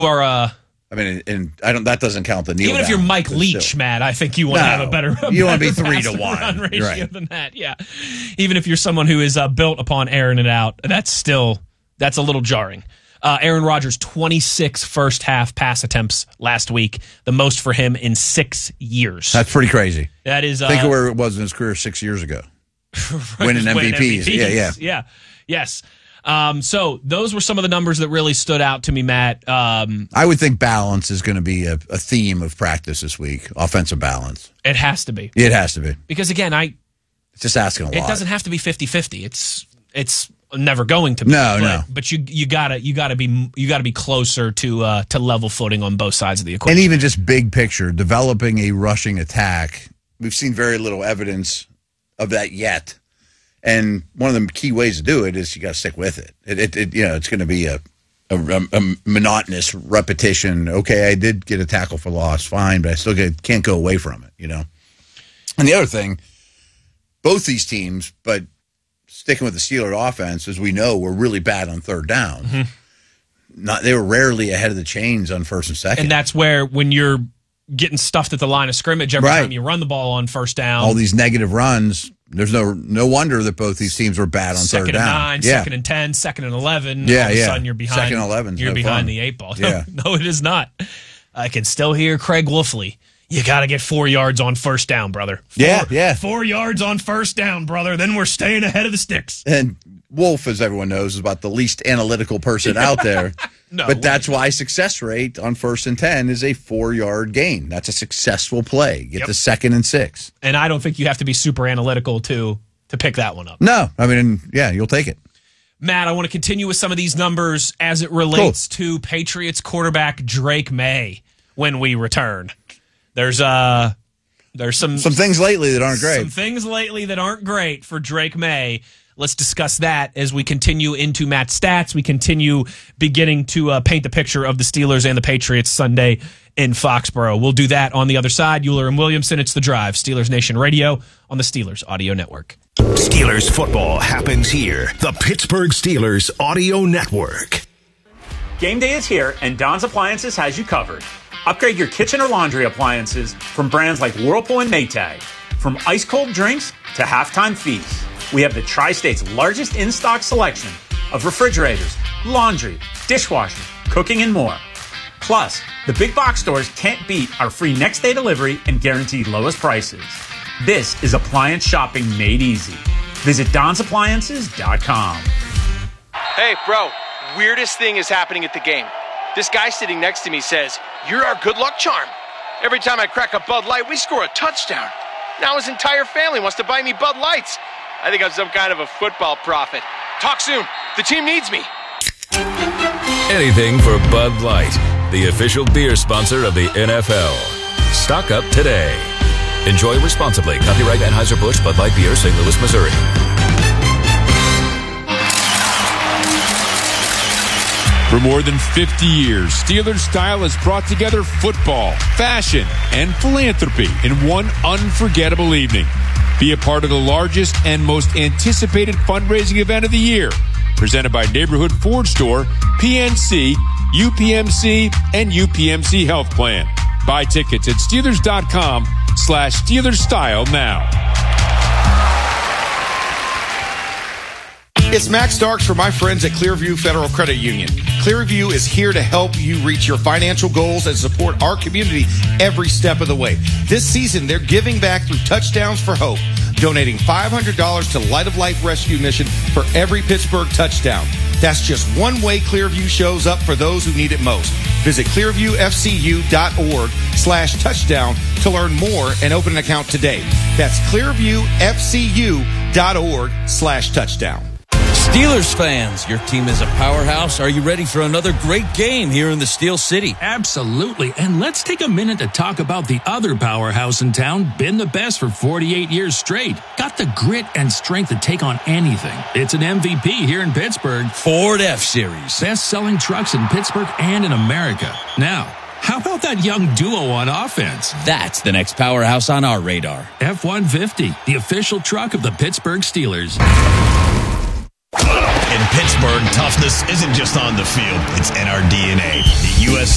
are I mean, and that doesn't count the kneel even if down, you're Mike Leach, still. Matt, I think you want to have a better. You want to be 3 to 1 ratio right. than that. Yeah, even if you're someone who is built upon airing it out, that's a little jarring. Aaron Rodgers, 26 first half pass attempts last week, the most for him in 6 years. That's pretty crazy. That is. Think of where it was in his career 6 years ago. Winning MVPs. Yeah. Yes. So those were some of the numbers that really stood out to me, Matt. I would think balance is going to be a theme of practice this week. Offensive balance. It has to be. It has to be. Because again, it's just asking a lot. It doesn't have to be 50-50. It's never going to be. No. But you gotta be closer to level footing on both sides of the equation. And even just big picture, developing a rushing attack. We've seen very little evidence of that yet. And one of the key ways to do it is you got to stick with it. It's going to be a monotonous repetition. Okay, I did get a tackle for loss, fine, but I still can't go away from it. And the other thing, both these teams, but sticking with the Steelers offense, as we know, were really bad on third down. Mm-hmm. They were rarely ahead of the chains on first and second. And that's where when you're getting stuffed at the line of scrimmage every time you run the ball on first down, all these negative runs. There's no wonder that both these teams were bad on third down. Second and 9, 2nd and 10, 2nd and 11. Yeah, all of a sudden you're behind. 2nd and 11. You're behind the 8 ball. Yeah. No, it is not. I can still hear Craig Wolfley. You got to get 4 yards on first down, brother. 4 yards on first down, brother. Then we're staying ahead of the sticks. And Wolf, as everyone knows, is about the least analytical person out there. But that's why success rate on 1st and 10 is a 4-yard gain. That's a successful play. Get to 2nd and 6. And I don't think you have to be super analytical to pick that one up. No. I mean, you'll take it. Matt, I want to continue with some of these numbers as it relates to Patriots quarterback Drake May when we return. There's some things lately that aren't great. Some things lately that aren't great for Drake May. Let's discuss that as we continue into Matt's stats. We continue beginning to paint the picture of the Steelers and the Patriots Sunday in Foxborough. We'll do that on the other side. Euler and Williamson, it's The Drive. Steelers Nation Radio on the Steelers Audio Network. Steelers football happens here. The Pittsburgh Steelers Audio Network. Game day is here, and Don's Appliances has you covered. Upgrade your kitchen or laundry appliances from brands like Whirlpool and Maytag. From ice-cold drinks to halftime feasts, we have the Tri-State's largest in-stock selection of refrigerators, laundry, dishwashers, cooking, and more. Plus, the big box stores can't beat our free next-day delivery and guaranteed lowest prices. This is appliance shopping made easy. Visit DonsAppliances.com. Hey, bro, weirdest thing is happening at the game. This guy sitting next to me says, "You're our good luck charm. Every time I crack a Bud Light, we score a touchdown. Now his entire family wants to buy me Bud Lights. I think I'm some kind of a football prophet. Talk soon. The team needs me." Anything for Bud Light, the official beer sponsor of the NFL. Stock up today. Enjoy responsibly. Copyright Anheuser-Busch Bud Light Beer, St. Louis, Missouri. For more than 50 years, Steelers Style has brought together football, fashion, and philanthropy in one unforgettable evening. Be a part of the largest and most anticipated fundraising event of the year. Presented by Neighborhood Ford Store, PNC, UPMC, and UPMC Health Plan. Buy tickets at Steelers.com/Steelers Style now. It's Max Starks for my friends at Clearview Federal Credit Union. Clearview is here to help you reach your financial goals and support our community every step of the way. This season, they're giving back through Touchdowns for Hope, donating $500 to Light of Life Rescue Mission for every Pittsburgh touchdown. That's just one way Clearview shows up for those who need it most. Visit clearviewfcu.org/touchdown to learn more and open an account today. That's clearviewfcu.org/touchdown. Steelers fans, your team is a powerhouse. Are you ready for another great game here in the Steel City? Absolutely. And let's take a minute to talk about the other powerhouse in town, been the best for 48 years straight. Got the grit and strength to take on anything. It's an MVP here in Pittsburgh. Ford F-Series. Best-selling trucks in Pittsburgh and in America. Now, how about that young duo on offense? That's the next powerhouse on our radar. F-150, the official truck of the Pittsburgh Steelers. In Pittsburgh, toughness isn't just on the field, it's in our DNA. The U.S.